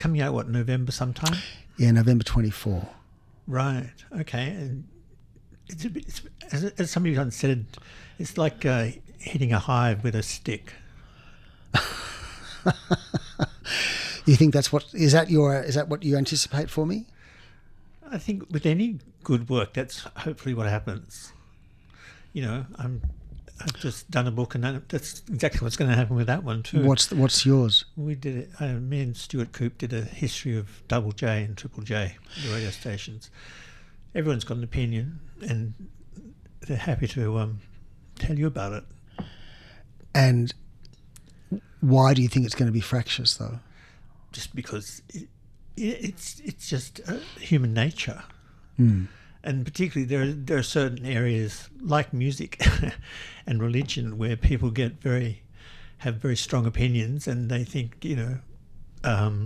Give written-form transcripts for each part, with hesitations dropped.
coming out, what, November sometime? Yeah, November 24. Right. Okay. And it's a bit, as somebody once said, it's like hitting a hive with a stick. You think is that what you anticipate for me? I think with any good work, that's hopefully what happens. You know, I've just done a book, and that's exactly what's going to happen with that one too. What's yours? We did it. Me and Stuart Coop did a history of Double J and Triple J, the radio stations. Everyone's got an opinion, and they're happy to tell you about it. And why do you think it's going to be fractious, though? Just because it's just human nature. And particularly there are certain areas like music and religion where people have very strong opinions, and they think, you know,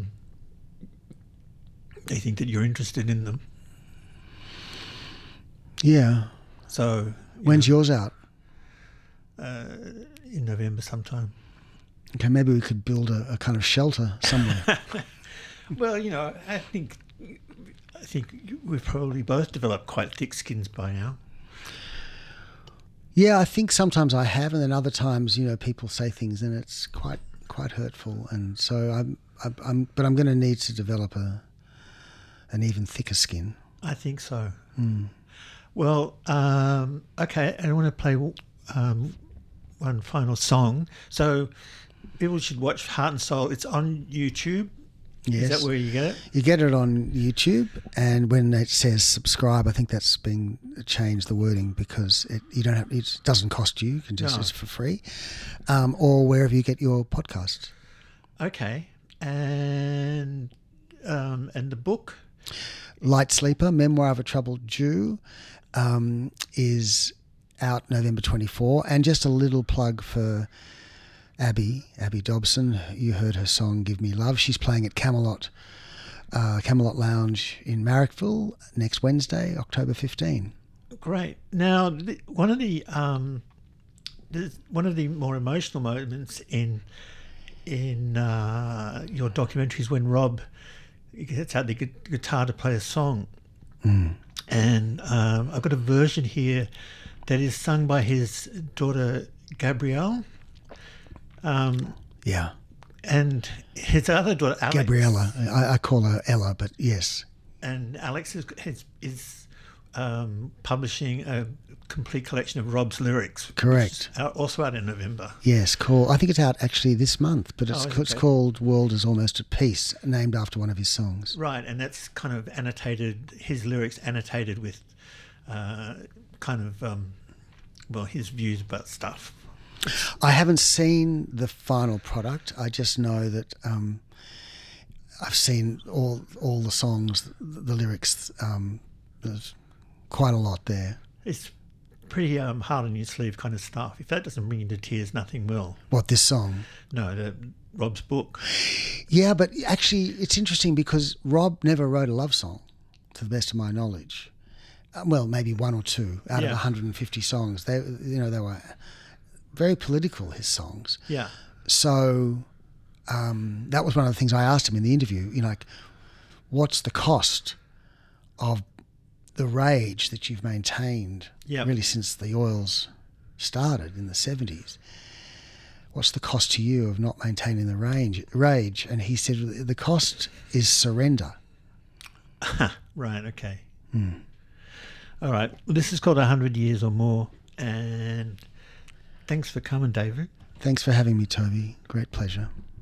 they think that you're interested in them. Yeah. So when's yours out? In November sometime. Okay, maybe we could build a kind of shelter somewhere. Well, you know, I think we've probably both developed quite thick skins by now. Yeah, I think sometimes I have, and then other times, you know, people say things and it's quite hurtful, and so I'm going to need to develop an even thicker skin. I think so. Well, okay, I want to play one final song. So people should watch Heart and Soul. It's on YouTube. Yes. Is that where you get it? You get it on YouTube, and when it says subscribe, I think that's been changed, the wording, because it doesn't cost you. You can just it's for free, or wherever you get your podcasts. Okay, and the book, Light Sleeper: Memoir of a Troubled Jew, is out November 24. And just a little plug for Abby Dobson. You heard her song "Give Me Love." She's playing at Camelot Lounge in Marrickville next Wednesday, October 15. Great. Now, one of the more emotional moments in your documentary is when Rob gets out the guitar to play a song, and I've got a version here that is sung by his daughter Gabrielle. Yeah. And his other daughter, Alex. Gabriella. I call her Ella, but yes. And Alex is publishing a complete collection of Rob's lyrics. Correct. Also out in November. Yes, cool. I think it's out actually this month, but it's okay. called World is Almost at Peace, named after one of his songs. Right, and that's kind of annotated, his lyrics annotated with his views about stuff. I haven't seen the final product. I just know that I've seen all the songs, the lyrics. There's quite a lot there. It's pretty hard on your sleeve kind of stuff. If that doesn't bring you to tears, nothing will. What, this song? No, Rob's book. Yeah, but actually it's interesting because Rob never wrote a love song, to the best of my knowledge. Well, maybe one or two out of 150 songs. They were very political, his songs. Yeah. So that was one of the things I asked him in the interview, like, what's the cost of the rage that you've maintained really since the oils started in the 70s? What's the cost to you of not maintaining the rage? And he said, the cost is surrender. Right, okay. All right. Well, this is called 100 Years or More, and thanks for coming, David. Thanks for having me, Toby. Great pleasure.